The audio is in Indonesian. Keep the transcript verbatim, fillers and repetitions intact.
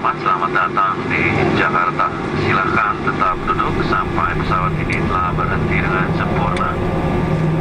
terhormat, selamat datang di Jakarta. Silakan tetap duduk sampai pesawat ini telah berhenti dengan sempurna.